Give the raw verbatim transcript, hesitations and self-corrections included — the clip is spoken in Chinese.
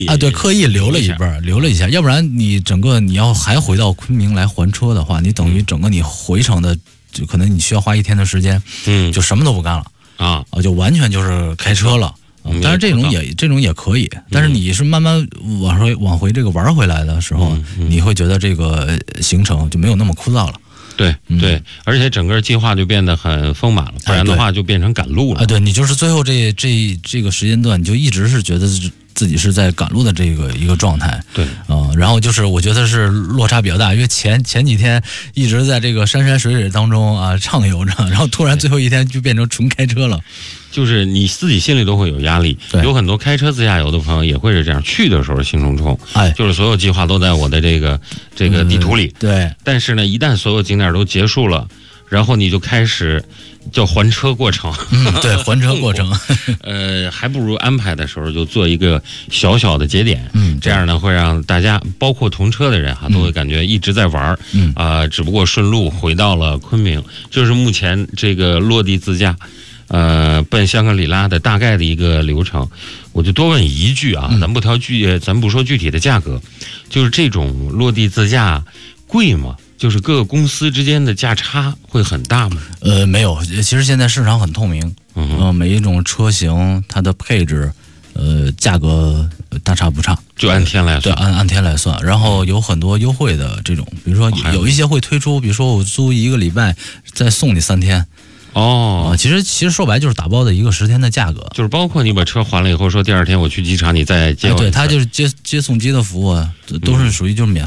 啊，对，刻意留了一半，留了一下，要不然你整个你要还回到昆明来还车的话，你等于整个你回程的，就可能你需要花一天的时间，嗯，就什么都不干了啊，啊，就完全就是开车了。嗯、但是这种也这种也可以，但是你是慢慢往回往回这个玩回来的时候，嗯嗯、你会觉得这个行程就没有那么枯燥了。 对对、嗯，而且整个计划就变得很丰满了，不然的话就变成赶路了。 啊，对，你就是最后这这这个时间段，你就一直是觉得自己是在赶路的这个一个状态。 对， 啊、呃，然后就是我觉得是落差比较大，因为前前几天一直在这个山山水水当中啊畅游着，然后突然最后一天就变成纯开车了。 就是你自己心里都会有压力，有很多开车自驾游的朋友也会是这样，去的时候兴冲冲，哎，就是所有计划都在我的这个这个地图里， 嗯、对。 但是呢，一旦所有景点都结束了，然后你就开始叫还车过程， 嗯，对，还车过程， 呃，还不如安排的时候就做一个小小的节点，嗯，这样呢会让大家，包括同车的人哈，都会感觉一直在玩，嗯啊、呃，只不过顺路回到了昆明，就是目前这个落地自驾。呃，奔香格里拉的大概的一个流程，我就多问一句啊，咱不挑具，咱不说具体的价格，就是这种落地自驾贵吗？就是各个公司之间的价差会很大吗？ 呃，没有，其实现在市场很透明，嗯、呃，每一种车型它的配置，呃，价格大差不差， 就按天来算， 对，按按天来算。然后有很多优惠的这种，比如说有一些会推出，比如说我租一个礼拜，再送你三天。 哦、 啊，其实其实说白就是打包的一个十天的价格， 就是包括你把车还了以后，说第二天我去机场你再接我、 哎，对，它就是接接送机的服务，都是属于就是免